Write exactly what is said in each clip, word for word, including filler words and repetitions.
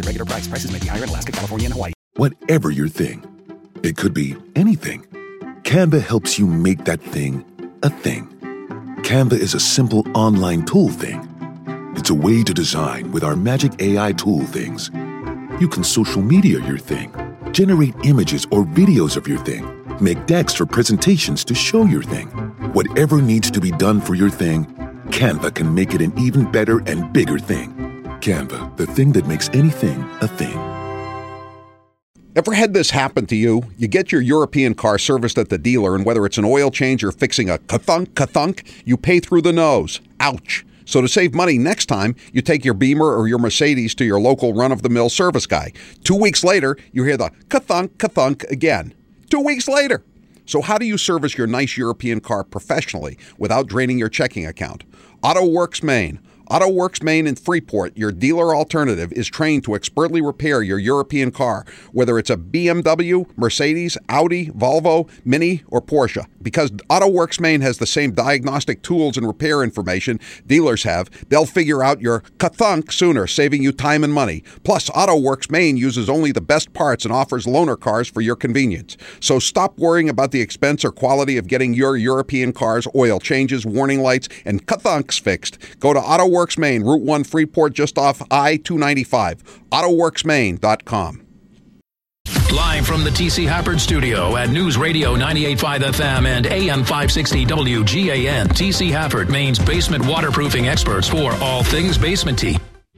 Regular price. Prices may be higher in Alaska, California, and Hawaii. Whatever your thing, it could be anything. Canva helps you make that thing a thing. Canva is a simple online tool thing. It's a way to design with our magic A I tool things. You can social media your thing, generate images or videos of your thing, make decks or presentations to show your thing. Whatever needs to be done for your thing, Canva can make it an even better and bigger thing. Canva, the thing that makes anything a thing. Ever had this happen to you? You get your European car serviced at the dealer, and whether it's an oil change or fixing a ka-thunk, ka-thunk, you pay through the nose. Ouch. So to save money next time, you take your Beamer or your Mercedes to your local run-of-the-mill service guy. Two weeks later, you hear the ka-thunk, ka-thunk again. Two weeks later. So how do you service your nice European car professionally without draining your checking account? AutoWorks Maine. AutoWorks Maine in Freeport, your dealer alternative, is trained to expertly repair your European car, whether it's a B M W, Mercedes, Audi, Volvo, Mini, or Porsche. Because AutoWorks Maine has the same diagnostic tools and repair information dealers have, they'll figure out your ka-thunk sooner, saving you time and money. Plus, AutoWorks Maine uses only the best parts and offers loaner cars for your convenience. So stop worrying about the expense or quality of getting your European car's oil changes, warning lights, and ka-thunks fixed. Go to AutoWorks Maine, Route one, Freeport, just off I two ninety-five. auto works maine dot com. Live from the T C Hafford studio at News Radio ninety-eight point five F M and A M five sixty W G A N. T C Hafford, Maine's basement waterproofing experts for all things basement-y.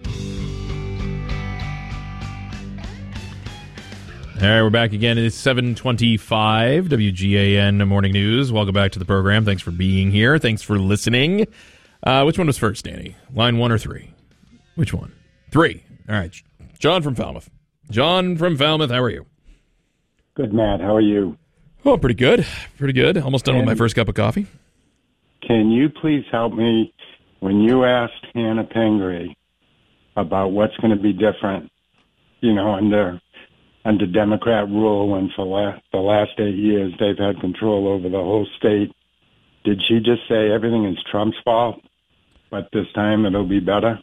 All right, we're back again. It's seven twenty-five, W G A N Morning News. Welcome back to the program. Thanks for being here. Thanks for listening. Uh, which one was first, Danny? Line one or three? Which one? Three. All right. John from Falmouth. John from Falmouth, how are you? Good, Matt. How are you? Oh, pretty good. Pretty good. Almost done can, with my first cup of coffee. Can you please help me when you asked Hannah Pingree about what's going to be different, you know, under under Democrat rule when for la- the last eight years they've had control over the whole state? Did she just say everything is Trump's fault, but this time it'll be better?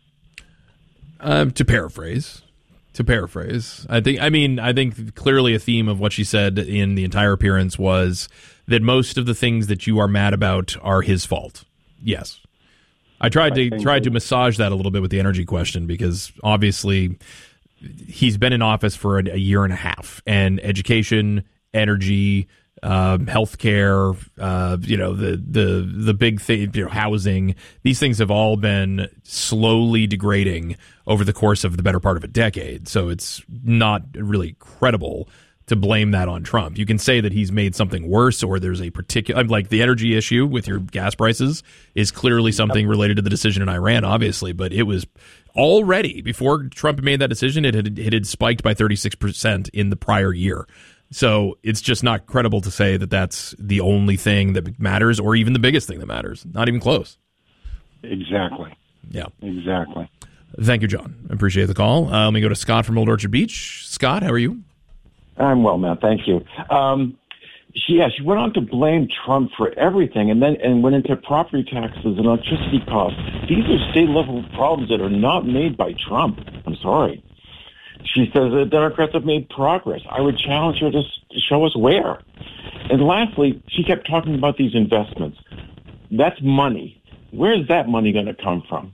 Um, to paraphrase, to paraphrase, I think. I mean, I think clearly a theme of what she said in the entire appearance was that most of the things that you are mad about are his fault. Yes, I tried to tried to massage that a little bit with the energy question because obviously he's been in office for a, a year and a half, and education, energy. Uh, healthcare, uh, you know, the the the big thing, you know, housing. These things have all been slowly degrading over the course of the better part of a decade. So it's not really credible to blame that on Trump. You can say that he's made something worse, or there's a particular, like the energy issue with your gas prices is clearly something related to the decision in Iran, obviously. But it was already before Trump made that decision, it had it had spiked by thirty-six percent in the prior year. So it's just not credible to say that that's the only thing that matters or even the biggest thing that matters. Not even close. Exactly. Yeah. Exactly. Thank you, John. I appreciate the call. Uh, let me go to Scott from Old Orchard Beach. Scott, how are you? I'm well, man. Thank you. Um, she, yeah, she went on to blame Trump for everything and then and went into property taxes and electricity costs. These are state-level problems that are not made by Trump. I'm sorry. She says the Democrats have made progress. I would challenge her to show us where. And lastly, she kept talking about these investments. That's money. Where is that money going to come from?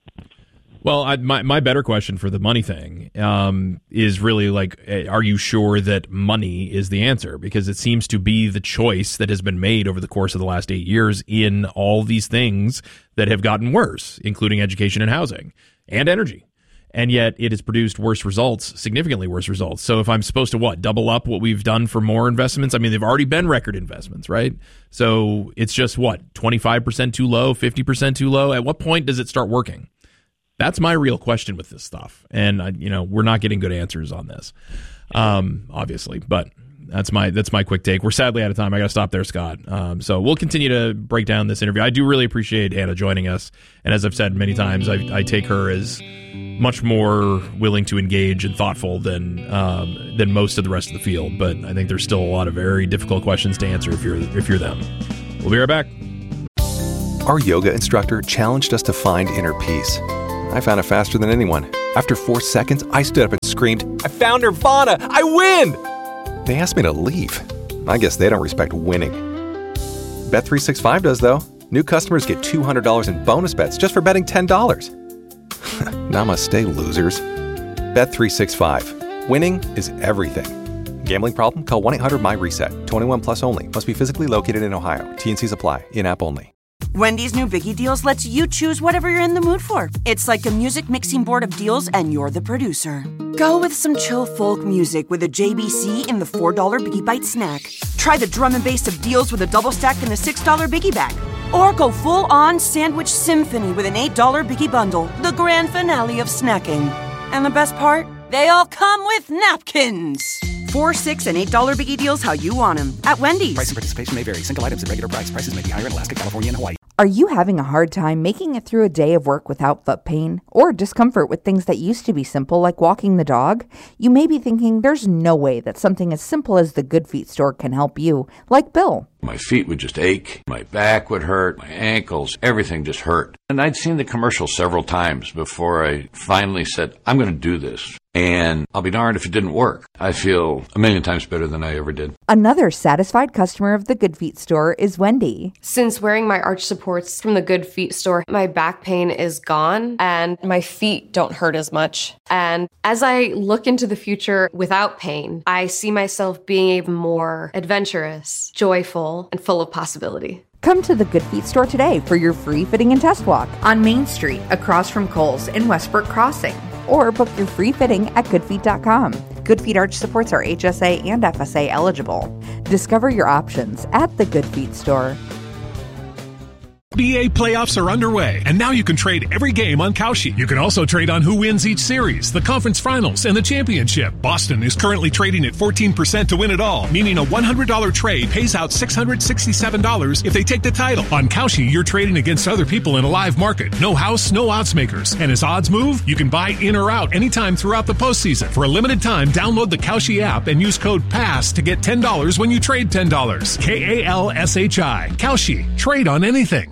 Well, I, my my better question for the money thing um, is really like, are you sure that money is the answer? Because it seems to be the choice that has been made over the course of the last eight years in all these things that have gotten worse, including education and housing and energy. And yet it has produced worse results, significantly worse results. So if I'm supposed to, what, double up what we've done for more investments? I mean, they've already been record investments, right? So it's just, what, twenty-five percent too low, fifty percent too low? At what point does it start working? That's my real question with this stuff. And, uh, you know, we're not getting good answers on this, um, obviously. But that's my that's my quick take. We're sadly out of time. I got to stop there, Scott. Um, so we'll continue to break down this interview. I do really appreciate Hannah joining us. And as I've said many times, I, I take her as much more willing to engage and thoughtful than um, than most of the rest of the field. But I think there's still a lot of very difficult questions to answer if you're if you're them. We'll be right back. Our yoga instructor challenged us to find inner peace. I found it faster than anyone. After four seconds, I stood up and screamed, "I found Nirvana! I win!" They asked me to leave. I guess they don't respect winning. Bet three sixty-five does, though. New customers get two hundred dollars in bonus bets just for betting ten dollars. Namaste, losers. Bet three sixty-five. Winning is everything. Gambling problem? Call one eight hundred my reset. twenty-one plus only. Must be physically located in Ohio. T N Cs apply. In-app only. Wendy's new Biggie Deals lets you choose whatever you're in the mood for. It's like a music mixing board of deals, and you're the producer. Go with some chill folk music with a J B C in the four dollar Biggie Bite snack. Try the drum and bass of deals with a double stack in the six dollar Biggie Bag. Or go full-on sandwich symphony with an eight dollar Biggie Bundle, the grand finale of snacking. And the best part? They all come with napkins. Four, six, and eight dollar Biggie Deals how you want them at Wendy's. Price and participation may vary. Single items at regular price. Prices may be higher in Alaska, California, and Hawaii. Are you having a hard time making it through a day of work without foot pain or discomfort with things that used to be simple, like walking the dog? You may be thinking there's no way that something as simple as the Good Feet store can help you, like Bill. My feet would just ache, my back would hurt, my ankles, everything just hurt. And I'd seen the commercial several times before I finally said, I'm going to do this. And I'll be darned if it didn't work. I feel a million times better than I ever did. Another satisfied customer of the Good Feet store is Wendy. Since wearing my arch supports from the Good Feet store, my back pain is gone and my feet don't hurt as much. And as I look into the future without pain, I see myself being even more adventurous, joyful, and full of possibility. Come to the Good Feet store today for your free fitting and test walk on Main Street, across from Kohl's in Westbrook Crossing. Or book your free fitting at good feet dot com. Good Feet arch supports are H S A and F S A eligible. Discover your options at the Good Feet store. N B A playoffs are underway, and now you can trade every game on Kalshi. You can also trade on who wins each series, the conference finals, and the championship. Boston is currently trading at fourteen percent to win it all, meaning a one hundred dollars trade pays out six hundred sixty-seven dollars if they take the title. On Kalshi, you're trading against other people in a live market. No house, no odds makers. And as odds move, you can buy in or out anytime throughout the postseason. For a limited time, download the Kalshi app and use code PASS to get ten dollars when you trade ten dollars. K A L S H I. Kalshi. Trade on anything.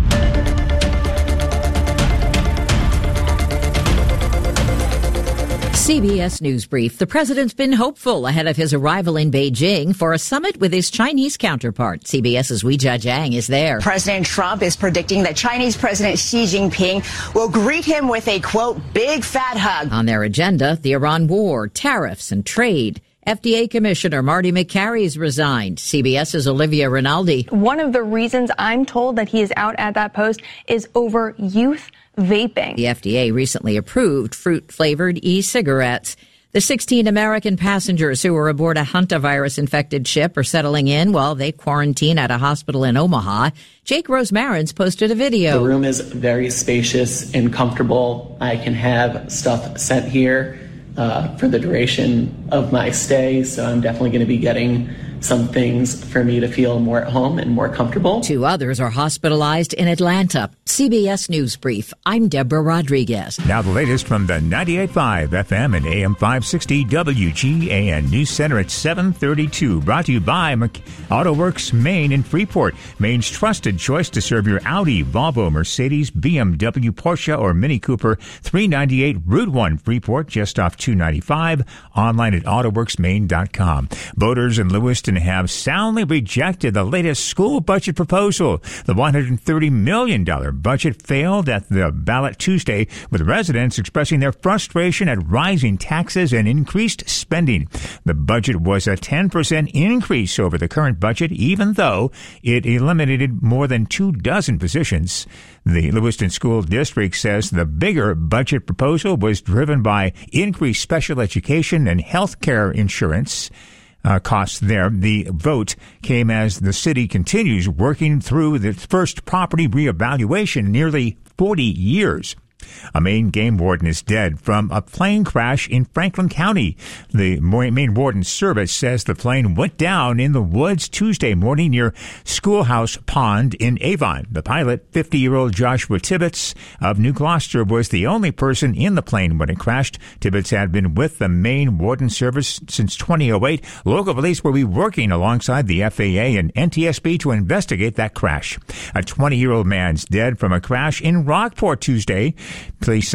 C B S News Brief. The president's been hopeful ahead of his arrival in Beijing for a summit with his Chinese counterpart. CBS's Weijia Jiang is there. President Trump is predicting that Chinese President Xi Jinping will greet him with a, quote, big fat hug. On their agenda, the Iran war, tariffs, and trade. F D A Commissioner Marty McCarry's resigned. CBS's Olivia Rinaldi. One of the reasons I'm told that he is out at that post is over youth vaping. The F D A recently approved fruit-flavored e-cigarettes. The sixteen American passengers who were aboard a hantavirus-infected ship are settling in while they quarantine at a hospital in Omaha. Jake Rosmarins posted a video. The room is very spacious and comfortable. I can have stuff sent here uh, for the duration of my stay, so I'm definitely going to be getting some things for me to feel more at home and more comfortable. Two others are hospitalized in Atlanta. C B S News Brief. I'm Deborah Rodriguez. Now the latest from the ninety-eight point five F M and A M five sixty W G A N News Center at seven thirty-two. Brought to you by AutoWorks Maine in Freeport. Maine's trusted choice to serve your Audi, Volvo, Mercedes, B M W, Porsche, or Mini Cooper. three ninety-eight Route one Freeport, just off two ninety-five. Online at autoworks maine dot com. Voters in Lewiston have soundly rejected the latest school budget proposal. The one hundred thirty million dollars budget failed at the ballot Tuesday, with residents expressing their frustration at rising taxes and increased spending. The budget was a ten percent increase over the current budget, even though it eliminated more than two dozen positions. The Lewiston School District says the bigger budget proposal was driven by increased special education and health care insurance Uh, costs there. The vote came as the city continues working through the first property reevaluation in nearly forty years. A Maine game warden is dead from a plane crash in Franklin County. The Maine Warden Service says the plane went down in the woods Tuesday morning near Schoolhouse Pond in Avon. The pilot, fifty-year-old Joshua Tibbetts of New Gloucester, was the only person in the plane when it crashed. Tibbetts had been with the Maine Warden Service since twenty oh eight. Local police will be working alongside the F A A and N T S B to investigate that crash. A twenty-year-old man's dead from a crash in Rockport Tuesday. Police say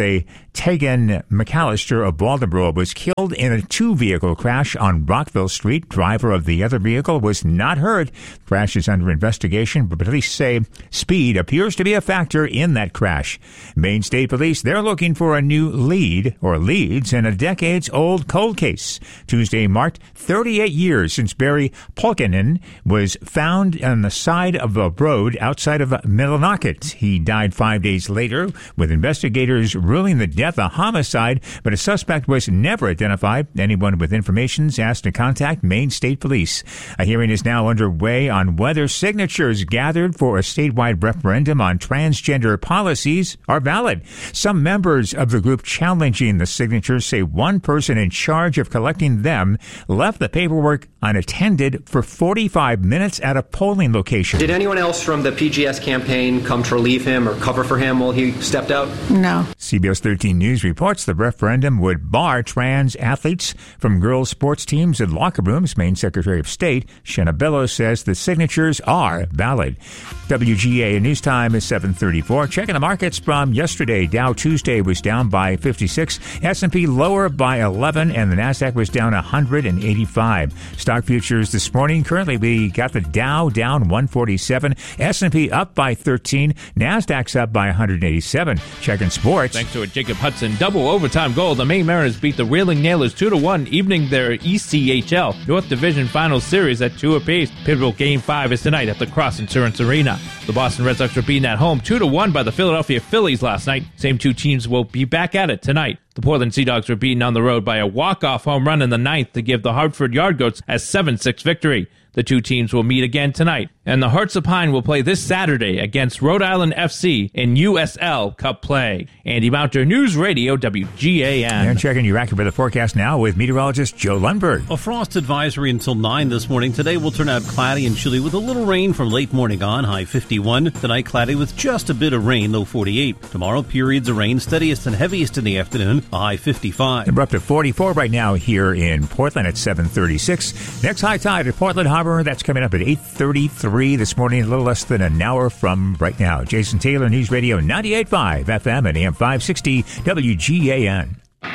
Tegan McAllister of Waldoboro was killed in a two-vehicle crash on Rockville Street. Driver of the other vehicle was not hurt. Crash is under investigation, but police say speed appears to be a factor in that crash. Maine State Police, they're looking for a new lead or leads in a decades-old cold case. Tuesday marked thirty-eight years since Barry Pulkkinen was found on the side of a road outside of Millinocket. He died five days later, with investigators ruling the death a homicide, but a suspect was never identified. Anyone with information is asked to contact Maine State Police. A hearing is now underway on whether signatures gathered for a statewide referendum on transgender policies are valid. Some members of the group challenging the signatures say one person in charge of collecting them left the paperwork unattended for forty-five minutes at a polling location. Did anyone else from the P G S campaign come to relieve him or cover for him while he stepped out? No. C B S thirteen News reports the referendum would bar trans athletes from girls' sports teams and locker rooms. Maine Secretary of State Shenna Bellows says the signatures are valid. W G A News Time is seven thirty-four. Checking the markets from yesterday. Dow Tuesday was down by fifty-six. S and P lower by eleven, and the Nasdaq was down one hundred eighty-five. Stock futures this morning. Currently, we got the Dow down one forty-seven. S and P up by thirteen. Nasdaq's up by one hundred eighty-seven. Checking sports. Thanks to a Jacob Hudson double overtime goal, the Maine Mariners beat the Reeling Nailers two to one, evening their E C H L North Division Final Series at two apiece. Pivotal Game five is tonight at the Cross Insurance Arena. The Boston Red Sox were beaten at home two to one by the Philadelphia Phillies last night. Same two teams will be back at it tonight. The Portland Sea Dogs were beaten on the road by a walk-off home run in the ninth to give the Hartford Yard Goats a seven six victory. The two teams will meet again tonight, and the Hearts of Pine will play this Saturday against Rhode Island F C in U S L Cup play. Andy Mounter, News Radio, W G A N. And checking your accurate weather forecast now with meteorologist Joe Lundberg. A frost advisory until nine this morning. Today will turn out cloudy and chilly with a little rain from late morning on, high fifty-one. Tonight cloudy with just a bit of rain, low forty-eight. Tomorrow periods of rain, steadiest and heaviest in the afternoon, a high fifty-five. And we're up to forty-four right now here in Portland at seven thirty-six. Next high tide at Portland Harbor, that's coming up at eight thirty-three this morning, a little less than an hour from right now. Jason Taylor, News Radio ninety-eight point five F M and A M five sixty W G A N.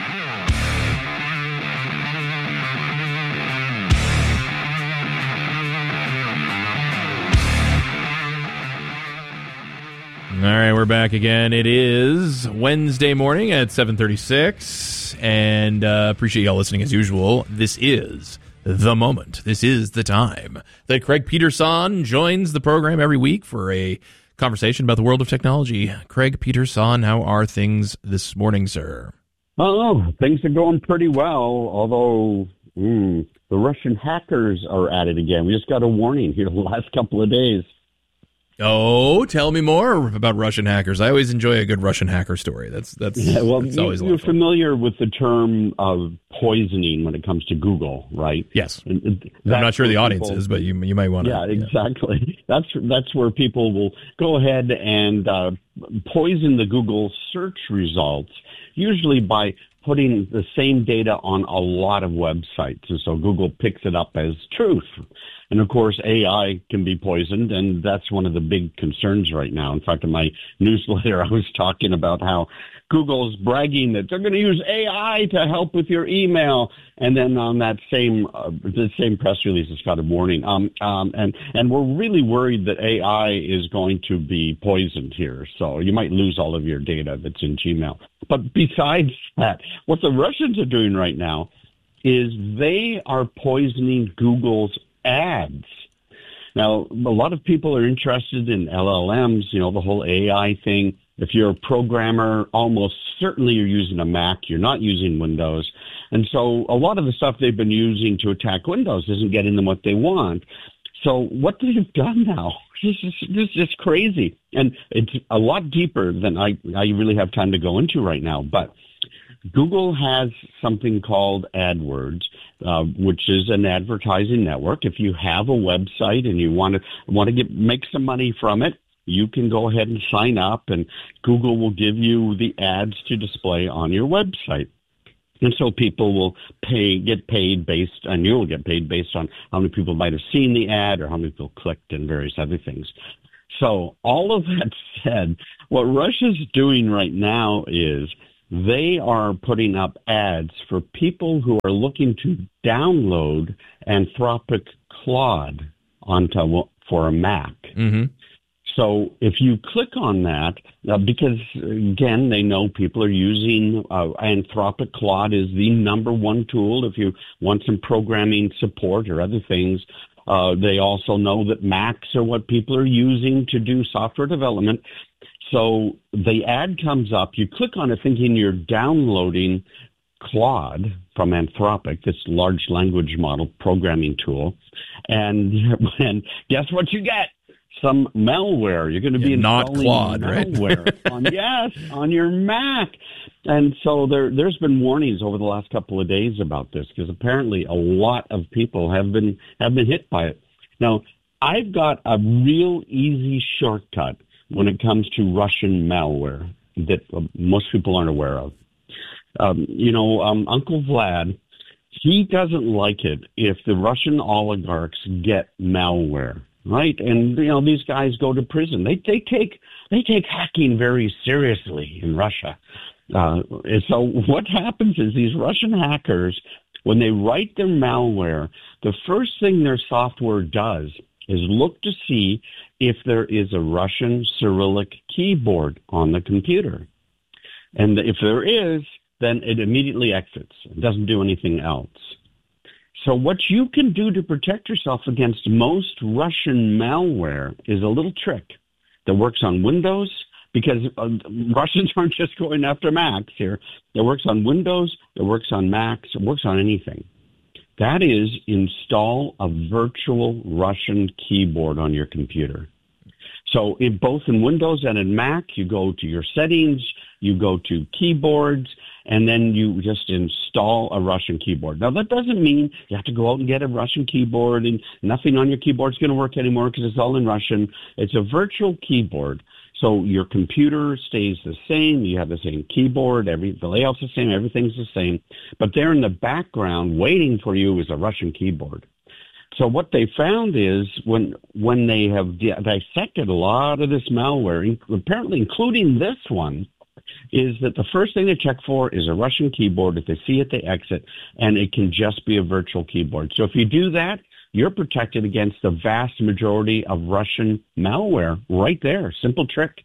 All right, we're back again. It is Wednesday morning at seven thirty-six, and uh, appreciate y'all listening as usual. This is the moment. This is the time that Craig Peterson joins the program every week for a conversation about the world of technology. Craig Peterson, how are things this morning, sir? Oh, things are going pretty well, although mm, the Russian hackers are at it again. We just got a warning here the last couple of days. Oh, tell me more about Russian hackers. I always enjoy a good Russian hacker story. That's that's, yeah, well, that's you, always you're familiar with the term of poisoning when it comes to Google, right? Yes. I'm not sure the audience people, is, but you you might want to. Yeah, exactly. Yeah. That's that's where people will go ahead and uh, poison the Google search results, usually by putting the same data on a lot of websites, and so Google picks it up as truth. And, of course, A I can be poisoned, and that's one of the big concerns right now. In fact, in my newsletter, I was talking about how Google's bragging that they're going to use A I to help with your email. And then on that same uh, the same press release, it's got a warning. Um, um, and, and we're really worried that A I is going to be poisoned here. So you might lose all of your data that's in Gmail. But besides that, what the Russians are doing right now is they are poisoning Google's ads. Now, a lot of people are interested in L L Ms, you know, the whole A I thing. If you're a programmer, almost certainly you're using a Mac. You're not using Windows. And so a lot of the stuff they've been using to attack Windows isn't getting them what they want. So what they've done now, this is, this is just crazy. And it's a lot deeper than I, I really have time to go into right now. But Google has something called AdWords, uh, which is an advertising network. If you have a website and you want to want to get make some money from it, you can go ahead and sign up, and Google will give you the ads to display on your website. And so people will pay, get paid based, and you'll get paid based on how many people might have seen the ad or how many people clicked and various other things. So all of that said, what Russia's doing right now is they are putting up ads for people who are looking to download Anthropic Claude onto for a Mac. Mm-hmm. So if you click on that, uh, because again, they know people are using uh, Anthropic Claude is the number one tool if you want some programming support or other things. Uh, they also know that Macs are what people are using to do software development. So the ad comes up, you click on it thinking you're downloading Claude from Anthropic, this large language model programming tool, and, and guess what you get? Some malware. You're going to be yeah, not installing Claude, malware right? on, yes, on your Mac. And so there, there's been warnings over the last couple of days about this because apparently a lot of people have been have been hit by it. Now, I've got a real easy shortcut when it comes to Russian malware that uh, most people aren't aware of. Um, you know, um, Uncle Vlad, he doesn't like it if the Russian oligarchs get malware, right? And, you know, these guys go to prison. They, they take they take hacking very seriously in Russia. Uh, and so what happens is these Russian hackers, when they write their malware, the first thing their software does is look to see if there is a Russian Cyrillic keyboard on the computer. And if there is, then it immediately exits. It doesn't do anything else. So what you can do to protect yourself against most Russian malware is a little trick that works on Windows, because uh, Russians aren't just going after Macs here. It works on Windows, it works on Macs, it works on anything. That is, install a virtual Russian keyboard on your computer. So in both in Windows and in Mac, you go to your settings, you go to keyboards, and then you just install a Russian keyboard. Now, that doesn't mean you have to go out and get a Russian keyboard and nothing on your keyboard is going to work anymore because it's all in Russian. It's a virtual keyboard. So your computer stays the same. You have the same keyboard. Every the layout's the same. Everything's the same. But there in the background, waiting for you, is a Russian keyboard. So what they found is when when they have dissected a lot of this malware, apparently including this one, is that the first thing they check for is a Russian keyboard. If they see it, they exit, and it can just be a virtual keyboard. So if you do that, you're protected against the vast majority of Russian malware right there. Simple trick.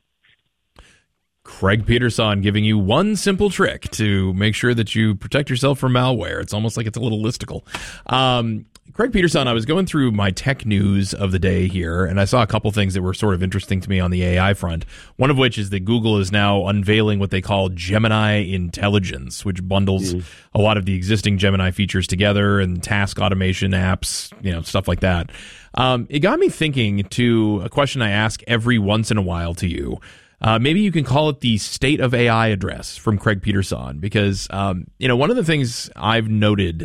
Craig Peterson giving you one simple trick to make sure that you protect yourself from malware. It's almost like it's a little listicle. Um, Craig Peterson, I was going through my tech news of the day here, and I saw a couple things that were sort of interesting to me on the A I front. One of which is that Google is now unveiling what they call Gemini Intelligence, which bundles mm. a lot of the existing Gemini features together and task automation apps, you know, stuff like that. Um, it got me thinking to a question I ask every once in a while to you. Uh, maybe you can call it the State of A I address from Craig Peterson, because, um, you know, one of the things I've noted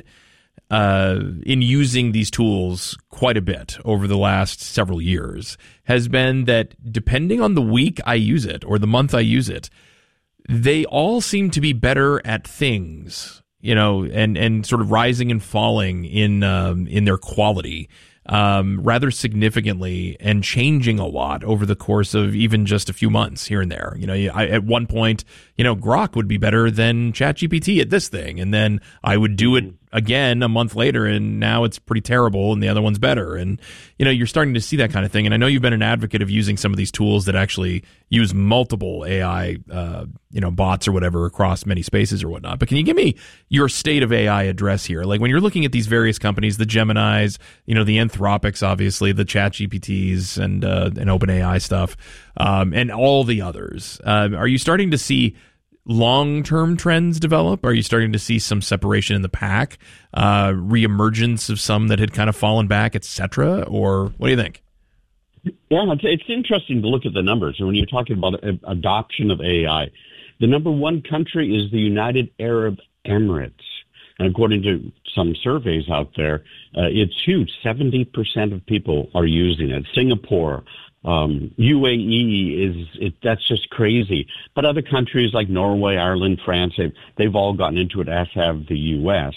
uh, in using these tools quite a bit over the last several years has been that depending on the week I use it or the month I use it, they all seem to be better at things, you know, and, and sort of rising and falling in um, in their quality um, rather significantly and changing a lot over the course of even just a few months here and there. You know, I, at one point, you know, Grok would be better than ChatGPT at this thing, and then I would do it again a month later, and now it's pretty terrible, and the other one's better. And, you know, you're starting to see that kind of thing. And I know you've been an advocate of using some of these tools that actually use multiple A I, uh, you know, bots or whatever across many spaces or whatnot. But can you give me your State of A I address here? Like, when you're looking at these various companies, the Geminis, you know, the Anthropics, obviously, the ChatGPTs and, uh, and OpenAI stuff, um, and all the others, uh, are you starting to see long-term trends develop? Are you starting to see some separation in the pack, uh, reemergence of some that had kind of fallen back, et cetera? Or what do you think? Yeah, it's, it's interesting to look at the numbers. When you're talking about adoption of A I, the number one country is the United Arab Emirates. And according to some surveys out there, uh, it's huge. seventy percent of people are using it. Singapore, Um, U A E is, it, that's just crazy. But other countries like Norway, Ireland, France, they've, they've all gotten into it, as have the U S.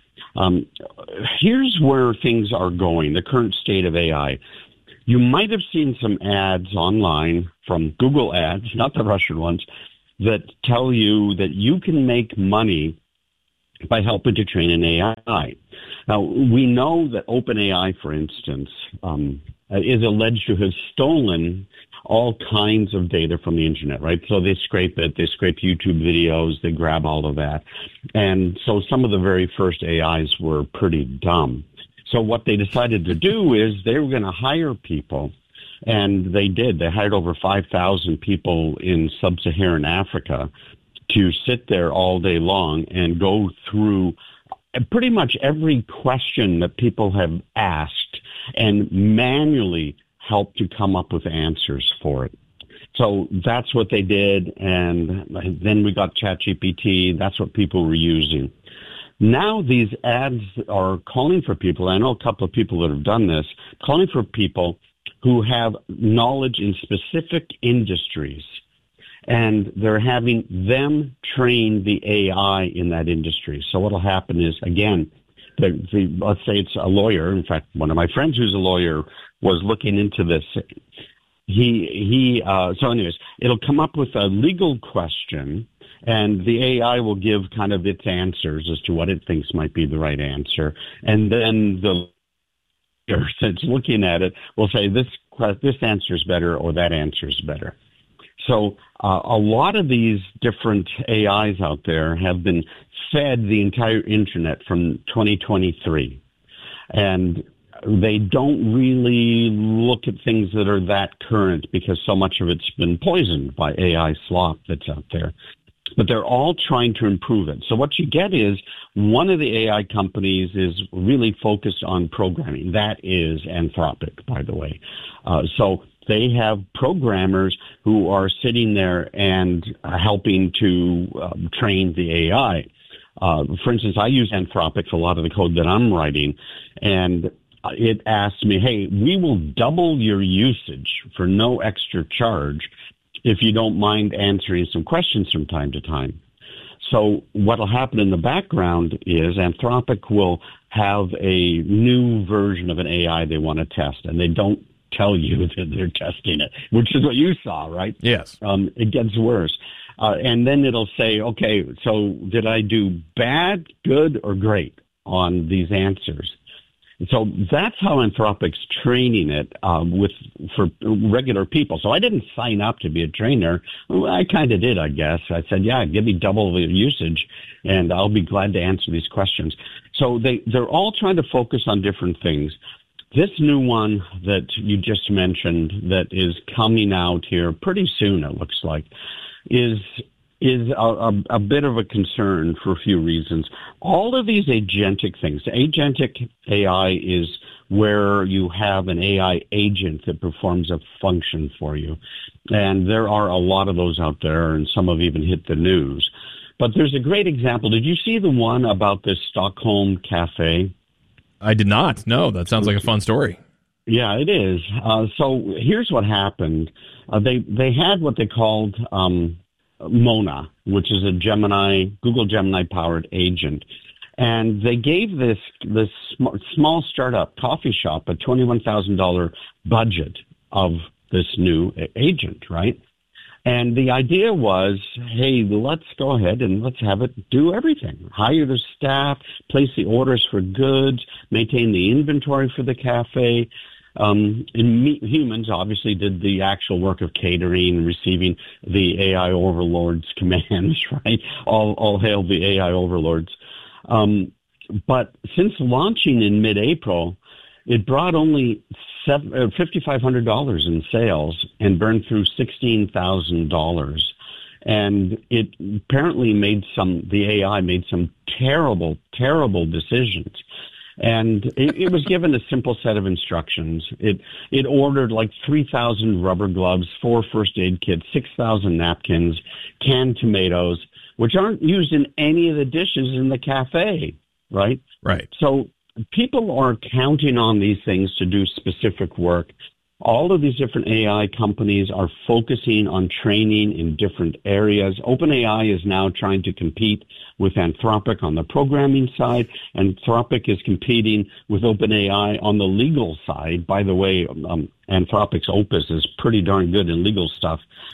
Um, here's where things are going, the current state of A I. You might have seen some ads online from Google Ads, not the Russian ones, that tell you that you can make money by helping to train an A I. Now, we know that OpenAI, for instance, um, is alleged to have stolen all kinds of data from the internet, right? So they scrape it, they scrape YouTube videos, they grab all of that. And so some of the very first A Is were pretty dumb. So what they decided to do is they were going to hire people, and they did. They hired over five thousand people in sub-Saharan Africa to sit there all day long and go through pretty much every question that people have asked and manually help to come up with answers for it. So that's what they did, and then we got ChatGPT. That's what people were using. Now these ads are calling for people, I know a couple of people that have done this, calling for people who have knowledge in specific industries, and they're having them train the A I in that industry. So what'll happen is, again, the, the, let's say it's a lawyer. In fact, one of my friends who's a lawyer was looking into this. He, he, uh, so anyways, it'll come up with a legal question, and the A I will give kind of its answers as to what it thinks might be the right answer. And then the lawyer that's looking at it will say, this, this answer is better or that answer is better. So uh, a lot of these different A Is out there have been fed the entire internet from twenty twenty-three. And they don't really look at things that are that current because so much of it's been poisoned by A I slop that's out there. But they're all trying to improve it. So what you get is one of the A I companies is really focused on programming. That is Anthropic, by the way. Uh, so they have programmers who are sitting there and uh, helping to um, train the A I. Uh, for instance, I use Anthropic for a lot of the code that I'm writing, and it asks me, hey, we will double your usage for no extra charge if you don't mind answering some questions from time to time. So what will happen in the background is Anthropic will have a new version of an A I they want to test, and they don't tell you that they're testing it, which is what you saw, right? Yes. Um, it gets worse. Uh, and then it'll say, okay, so did I do bad, good, or great on these answers? So that's how Anthropic's training it um, with for regular people. So I didn't sign up to be a trainer. Well, I kind of did, I guess. I said, yeah, give me double the usage, and I'll be glad to answer these questions. So they, they're all trying to focus on different things. This new one that you just mentioned that is coming out here pretty soon, it looks like, is is a, a, a bit of a concern for a few reasons. All of these agentic things, agentic A I is where you have an A I agent that performs a function for you. And there are a lot of those out there, and some have even hit the news. But there's a great example. Did you see the one about this Stockholm cafe? I did not. No, that sounds like a fun story. Yeah, it is. Uh, so here's what happened. Uh, they they had what they called um, Mona, which is a Gemini, Google Gemini-powered agent. And they gave this this sm- small startup coffee shop a twenty-one thousand dollars budget of this new agent, right? And the idea was, hey, let's go ahead and let's have it do everything. Hire the staff, place the orders for goods, maintain the inventory for the cafe. Um, and me, humans obviously did the actual work of catering and receiving the A I overlords' commands, right? All, all hail the A I overlords. Um, but since launching in mid-April, it brought only five thousand five hundred dollars in sales and burned through sixteen thousand dollars. And it apparently made some, the A I made some terrible, terrible decisions. And it, it was given a simple set of instructions. It it ordered like three thousand rubber gloves, four first aid kits, six thousand napkins, canned tomatoes, which aren't used in any of the dishes in the cafe, right? Right. So people are counting on these things to do specific work. All of these different A I companies are focusing on training in different areas. OpenAI is now trying to compete with Anthropic on the programming side. Anthropic is competing with OpenAI on the legal side. By the way, um, Anthropic's Opus is pretty darn good in legal stuff.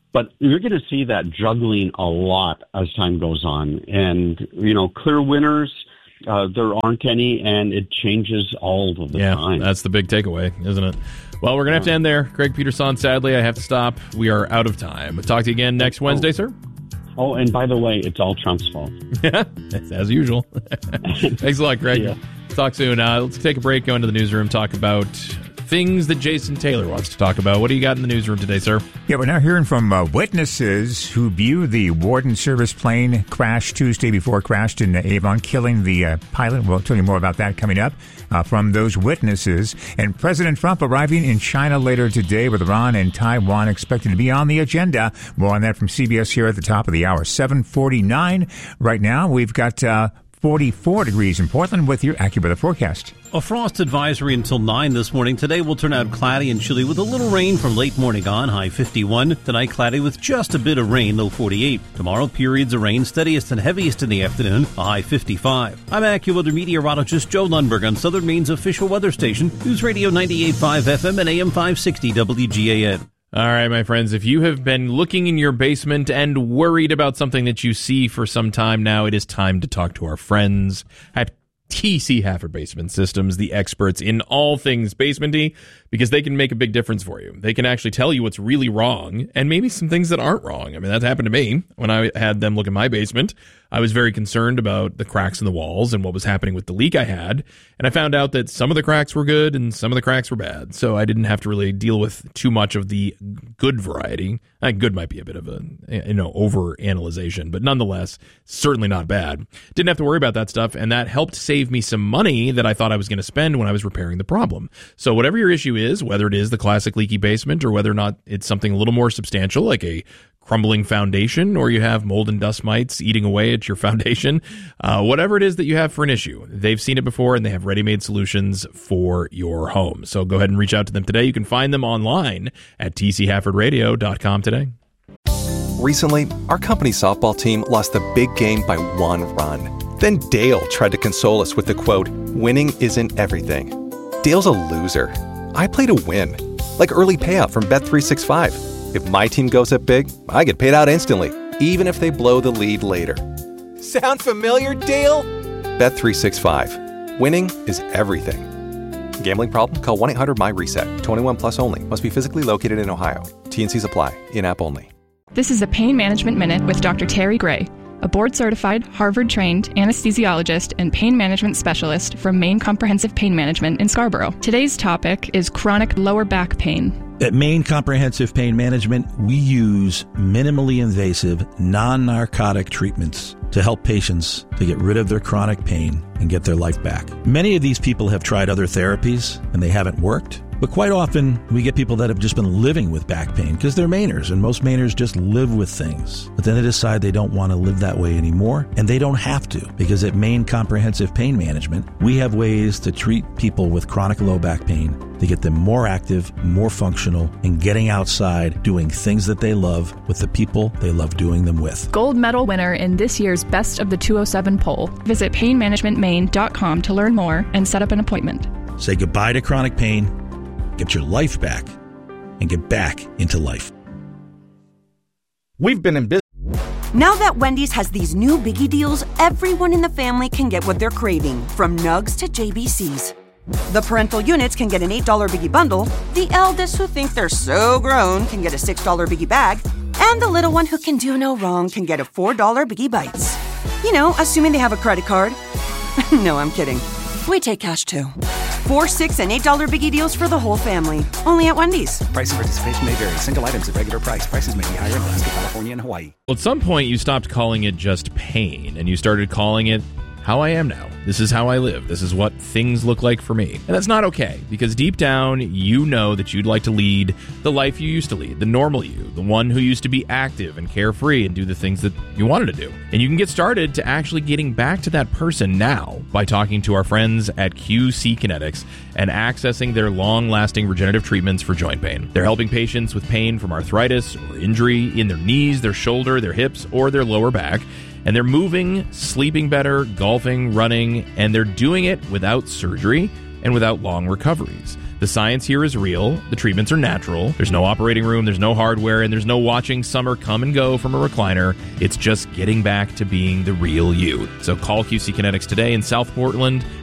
But you're going to see that juggling a lot as time goes on. And, you know, clear winners, uh, there aren't any, and it changes all of the yeah, time. That's the big takeaway, isn't it? Well, we're going to have to end there. Craig Peterson, sadly, I have to stop. We are out of time. We'll talk to you again next Wednesday, sir. Oh, and by the way, it's all Trump's fault. Yeah, as usual. Thanks a lot, Craig. Yeah. Talk soon. Uh, let's take a break, go into the newsroom, talk about things that Jason Taylor wants to talk about. What do you got in the newsroom today, sir? Yeah, we're now hearing from uh, witnesses who view the Warden service plane crash Tuesday before it crashed in Avon, killing the uh, pilot. We'll tell you more about that coming up uh, from those witnesses. And President Trump arriving in China later today, with Iran and Taiwan expected to be on the agenda. More on that from C B S here at the top of the hour, seven forty-nine. Right now, we've got uh, forty-four degrees in Portland with your AccuWeather forecast. A frost advisory until nine this morning. Today will turn out cloudy and chilly with a little rain from late morning on, high fifty-one. Tonight cloudy with just a bit of rain, low forty-eight. Tomorrow periods of rain, steadiest and heaviest in the afternoon, a high fifty-five. I'm AccuWeather meteorologist Joe Lundberg on Southern Maine's official weather station, News Radio ninety-eight point five F M and A M five sixty W G A N. All right, my friends, if you have been looking in your basement and worried about something that you see for some time now, it is time to talk to our friends at T C Hafford Basement Systems, the experts in all things basementy, because they can make a big difference for you. They can actually tell you what's really wrong and maybe some things that aren't wrong. I mean, that happened to me when I had them look at my basement. I was very concerned about the cracks in the walls and what was happening with the leak I had. And I found out that some of the cracks were good and some of the cracks were bad. So I didn't have to really deal with too much of the good variety. Uh, good might be a bit of a, you know, over-analyzation, but nonetheless, certainly not bad. Didn't have to worry about that stuff, and that helped save me some money that I thought I was going to spend when I was repairing the problem. So whatever your issue is, whether it is the classic leaky basement or whether or not it's something a little more substantial, like a crumbling foundation, or you have mold and dust mites eating away at your foundation, uh, whatever it is that you have for an issue, they've seen it before and they have ready-made solutions for your home. So go ahead and reach out to them today. You can find them online at t c hafford radio dot com today. Recently, our company softball team lost the big game by one run. Then Dale tried to console us with the quote, "Winning isn't everything." Dale's a loser. I play to win, like early payout from Bet three sixty-five. If my team goes up big, I get paid out instantly, even if they blow the lead later. Sound familiar, Dale? Bet three sixty-five. Winning is everything. Gambling problem? Call one eight hundred M Y reset. twenty-one plus only. Must be physically located in Ohio. T N Cs apply. In-app only. This is a Pain Management Minute with Doctor Terry Gray, a board-certified, Harvard-trained anesthesiologist and pain management specialist from Maine Comprehensive Pain Management in Scarborough. Today's topic is chronic lower back pain. At Maine Comprehensive Pain Management, we use minimally invasive, non-narcotic treatments to help patients to get rid of their chronic pain and get their life back. Many of these people have tried other therapies and they haven't worked. But quite often, we get people that have just been living with back pain because they're Mainers, and most Mainers just live with things. But then they decide they don't want to live that way anymore, and they don't have to, because at Maine Comprehensive Pain Management, we have ways to treat people with chronic low back pain to get them more active, more functional, and getting outside, doing things that they love with the people they love doing them with. Gold medal winner in this year's Best of the two oh seven poll. Visit pain management maine dot com to learn more and set up an appointment. Say goodbye to chronic pain, get your life back, and get back into life. We've been in business. Now that Wendy's has these new biggie deals, everyone in the family can get what they're craving, from nugs to J B Cs. The parental units can get an eight dollar biggie bundle, the eldest who think they're so grown can get a six dollar biggie bag, and the little one who can do no wrong can get a four dollar biggie bites. You know, assuming they have a credit card. No, I'm kidding. We take cash too. Four, six, and eight dollar biggie deals for the whole family. Only at Wendy's. Price and participation may vary. Single items at regular price. Prices may be higher in Alaska, California, and Hawaii. Well, at some point, you stopped calling it just pain, and you started calling it how I am now. This is how I live. This is what things look like for me. And that's not okay, because deep down, you know that you'd like to lead the life you used to lead, the normal you, the one who used to be active and carefree and do the things that you wanted to do. And you can get started to actually getting back to that person now by talking to our friends at Q C Kinetics and accessing their long-lasting regenerative treatments for joint pain. They're helping patients with pain from arthritis or injury in their knees, their shoulder, their hips, or their lower back. And they're moving, sleeping better, golfing, running, and they're doing it without surgery, and without long recoveries. The science here is real. The treatments are natural. There's no operating room, there's no hardware, and there's no watching summer come and go from a recliner. It's just getting back to being the real you. So call Q C Kinetics today in South Portland,